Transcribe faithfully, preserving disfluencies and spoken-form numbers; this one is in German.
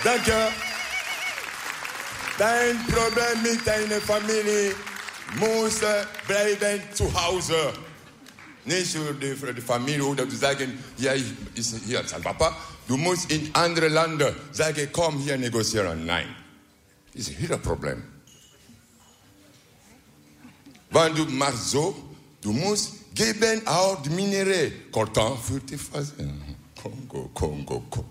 Danke. Dein Problem mit deiner Familie muss bleiben zu Hause. Nicht für die, für die Familie oder zu sagen, ja, ich ist hier sein Papa. Du musst in andere Länder sagen, komm hier negozieren. Nein. Das ist hier ein Problem. Wenn du machst so, du musst geben auch die Minerais. Coltan für die Phase. Kongo, Kongo, Kongo.